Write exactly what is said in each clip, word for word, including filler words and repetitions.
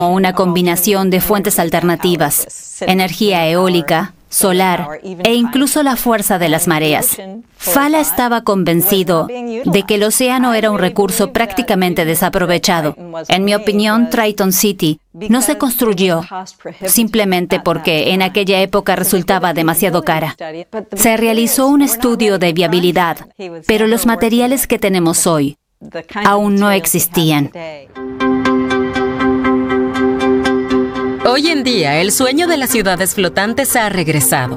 una combinación de fuentes alternativas, energía eólica, solar e incluso la fuerza de las mareas. Fala estaba convencido de que el océano era un recurso prácticamente desaprovechado. En mi opinión, Triton City no se construyó simplemente porque en aquella época resultaba demasiado cara. Se realizó un estudio de viabilidad, pero los materiales que tenemos hoy aún no existían. Hoy en día, el sueño de las ciudades flotantes ha regresado.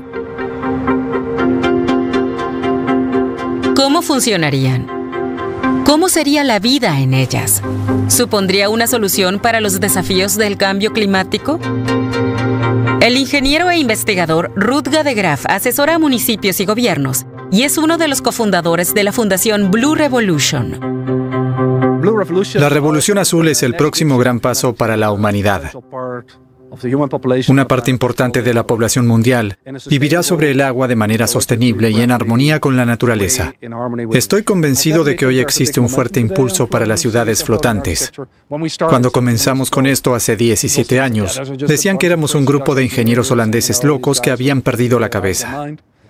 ¿Cómo funcionarían? ¿Cómo sería la vida en ellas? ¿Supondría una solución para los desafíos del cambio climático? El ingeniero e investigador Rutger de Graaf asesora a municipios y gobiernos y es uno de los cofundadores de la Fundación Blue Revolution. La Revolución Azul es el próximo gran paso para la humanidad. Una parte importante de la población mundial vivirá sobre el agua de manera sostenible y en armonía con la naturaleza. Estoy convencido de que hoy existe un fuerte impulso para las ciudades flotantes. Cuando comenzamos con esto hace diecisiete años, decían que éramos un grupo de ingenieros holandeses locos que habían perdido la cabeza.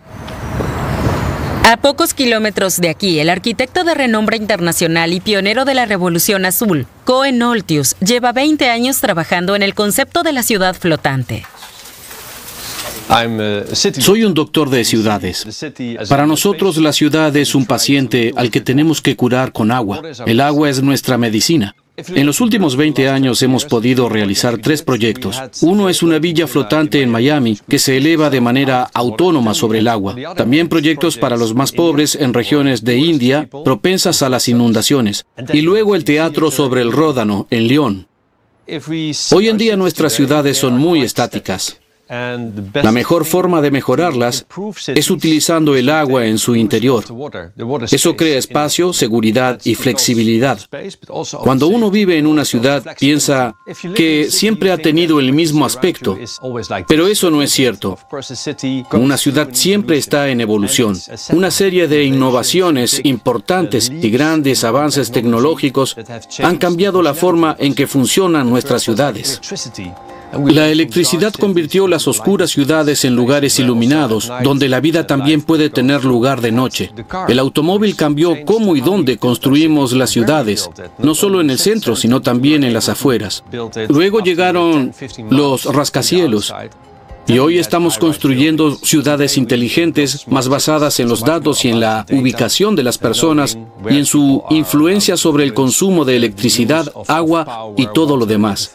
A pocos kilómetros de aquí, el arquitecto de renombre internacional y pionero de la Revolución Azul, Koen Olthuis, lleva veinte años trabajando en el concepto de la ciudad flotante. Soy un doctor de ciudades. Para nosotros, la ciudad es un paciente al que tenemos que curar con agua. El agua es nuestra medicina. En los últimos veinte años hemos podido realizar tres proyectos. Uno es una villa flotante en Miami que se eleva de manera autónoma sobre el agua. También proyectos para los más pobres en regiones de India propensas a las inundaciones. Y luego el teatro sobre el Ródano en León. Hoy en día nuestras ciudades son muy estáticas. La mejor forma de mejorarlas es utilizando el agua en su interior. Eso crea espacio, seguridad y flexibilidad. Cuando uno vive en una ciudad, piensa que siempre ha tenido el mismo aspecto, pero eso no es cierto. Una ciudad siempre está en evolución. Una serie de innovaciones importantes y grandes avances tecnológicos han cambiado la forma en que funcionan nuestras ciudades. La electricidad convirtió las oscuras ciudades en lugares iluminados, donde la vida también puede tener lugar de noche. El automóvil cambió cómo y dónde construimos las ciudades, no solo en el centro, sino también en las afueras. Luego llegaron los rascacielos. Y hoy estamos construyendo ciudades inteligentes más basadas en los datos y en la ubicación de las personas y en su influencia sobre el consumo de electricidad, agua y todo lo demás.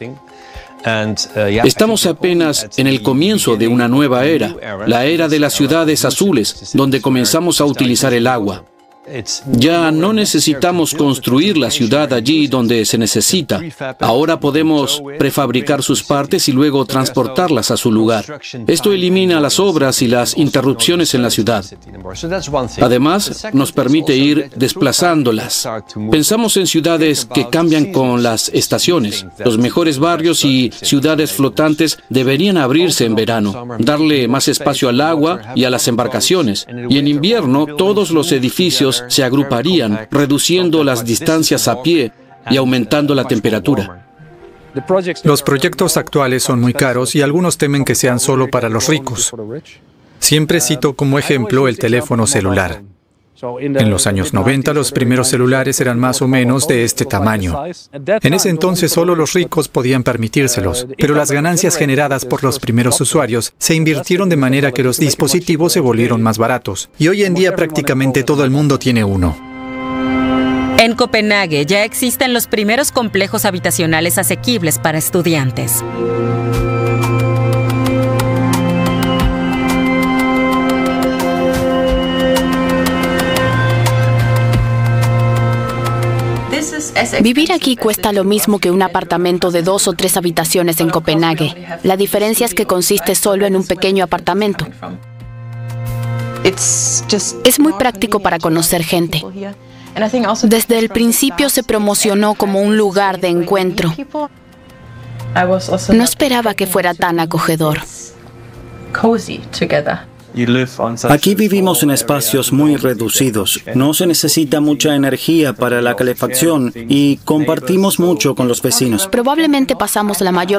Estamos apenas en el comienzo de una nueva era, la era de las ciudades azules, donde comenzamos a utilizar el agua. Ya no necesitamos construir la ciudad allí donde se necesita. Ahora podemos prefabricar sus partes y luego transportarlas a su lugar. Esto elimina las obras y las interrupciones en la ciudad. Además, nos permite ir desplazándolas. Pensamos en ciudades que cambian con las estaciones. Los mejores barrios y ciudades flotantes deberían abrirse en verano, darle más espacio al agua y a las embarcaciones. Y en invierno, todos los edificios se agruparían, reduciendo las distancias a pie y aumentando la temperatura. Los proyectos actuales son muy caros y algunos temen que sean solo para los ricos. Siempre cito como ejemplo el teléfono celular. En los años noventa, los primeros celulares eran más o menos de este tamaño. En ese entonces solo los ricos podían permitírselos, pero las ganancias generadas por los primeros usuarios se invirtieron de manera que los dispositivos se volvieron más baratos. Y hoy en día prácticamente todo el mundo tiene uno. En Copenhague ya existen los primeros complejos habitacionales asequibles para estudiantes. Vivir aquí cuesta lo mismo que un apartamento de dos o tres habitaciones en Copenhague. La diferencia es que consiste solo en un pequeño apartamento. Es muy práctico para conocer gente. Desde el principio se promocionó como un lugar de encuentro. No esperaba que fuera tan acogedor. Aquí vivimos en espacios muy reducidos. No se necesita mucha energía para la calefacción y compartimos mucho con los vecinos. Probablemente pasamos la mayor